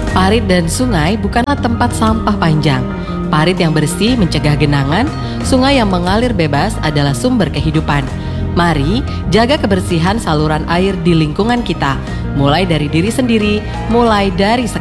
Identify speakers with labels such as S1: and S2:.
S1: Parit dan sungai bukanlah tempat sampah panjang. Parit yang bersih mencegah genangan, sungai yang mengalir bebas adalah sumber kehidupan. Mari jaga kebersihan saluran air di lingkungan kita, mulai dari diri sendiri, mulai dari sekarang.